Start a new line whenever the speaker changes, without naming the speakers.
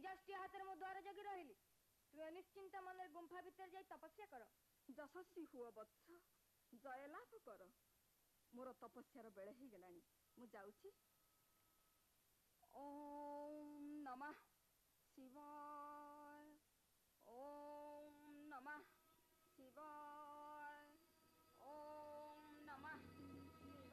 कलशटी हाथ मो द्वार जगी रही तुम निश्चिंत मन गुंफा भितर जाई तपस्या कर।
यशस्वी हुआ वत्स, जय लाभ कर। मोर तपस्यार बेले ही गलानी, मु जाउछि।